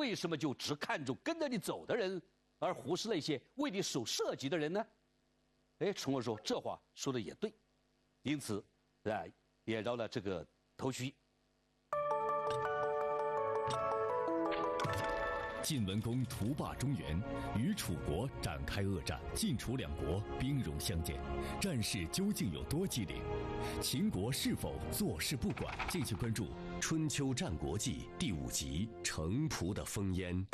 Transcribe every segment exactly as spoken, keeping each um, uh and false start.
为什么就只看重跟着你走的人，而忽视那些为你守社稷的人呢？哎，重耳说这话说的也对，因此啊，也绕了这个头绪。 晋文公图霸中原，与楚国展开恶战，晋楚两国兵戎相见，战事究竟有多激烈？秦国是否坐视不管？敬请关注《春秋战国纪》第五集《城濮的烽烟》。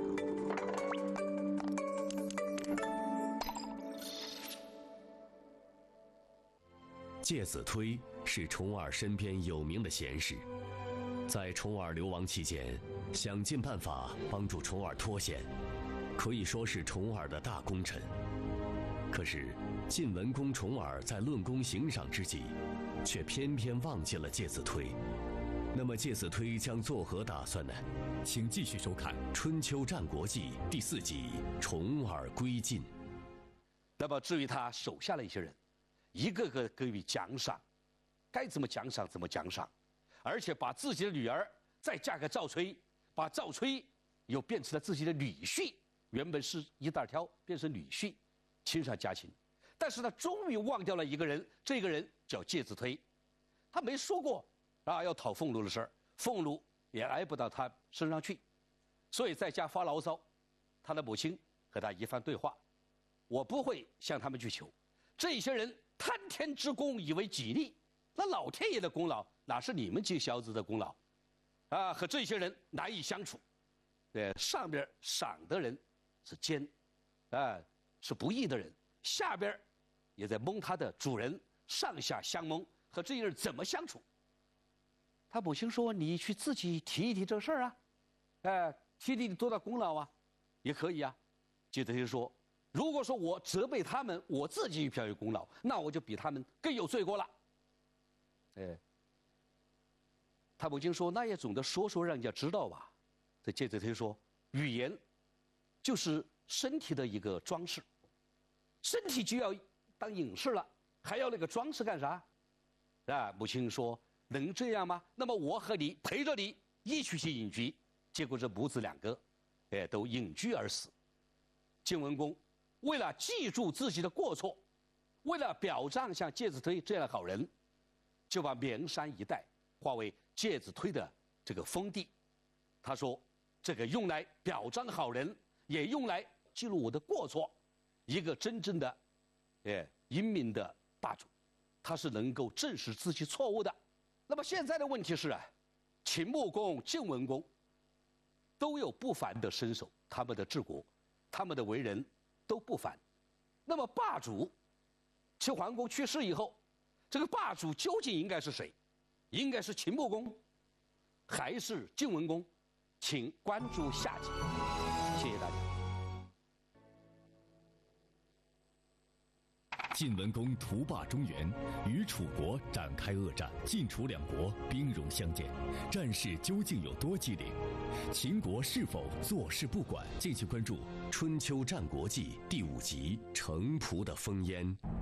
介子推是重耳身边有名的贤士，在重耳流亡期间，想尽办法帮助重耳脱险，可以说是重耳的大功臣。可是晋文公重耳在论功行赏之际，却偏偏忘记了介子推。那么介子推将作何打算呢？请继续收看《春秋战国纪》第四集《重耳归晋》。 那么至于他手下的一些人，一个个给予奖赏，该怎么奖赏怎么奖赏，而且把自己的女儿再嫁给赵崔，把赵崔又变成了自己的女婿，原本是一大挑变成女婿，亲上加亲。但是他终于忘掉了一个人，这个人叫介子推，他没说过啊要讨俸禄的事儿，俸禄也挨不到他身上去，所以在家发牢骚。他的母亲和他一番对话，我不会向他们去求，这些人贪天之功以为己利，那老天爷的功劳哪是你们这小子的功劳啊？和这些人难以相处。呃，上边赏的人是奸，啊，是不义的人，下边也在蒙他的主人，上下相蒙，和这些人怎么相处？他母亲说：“你去自己提一提这事儿啊，哎、呃，提提你多大功劳啊，也可以啊。”介子推说：“如果说我责备他们，我自己比较有功劳，那我就比他们更有罪过了。”哎，他母亲说：“那也总得说说，让人家知道吧。”这介子推说：“语言就是身体的一个装饰，身体就要当影视了，还要那个装饰干啥？”啊，母亲说：“能这样吗？那么我和你陪着你一起去隐居。”结果这母子两个，哎，都隐居而死。晋文公为了记住自己的过错，为了表彰像介子推这样的好人，就把绵山一带划为介子推的这个封地。他说：“这个用来表彰好人，也用来记录我的过错。一个真正的，哎，英明的霸主，他是能够正视自己错误的。”那么现在的问题是啊，秦穆公、晋文公都有不凡的身手，他们的治国，他们的为人都不凡。那么霸主，齐桓公去世以后，这个霸主究竟应该是谁？应该是秦穆公，还是晋文公？请关注下集，谢谢大家。 晋文公图霸中原，与楚国展开恶战，晋楚两国兵戎相见，战事究竟有多激烈？秦国是否坐视不管？敬请关注《春秋战国纪》第五集《城濮的烽烟》。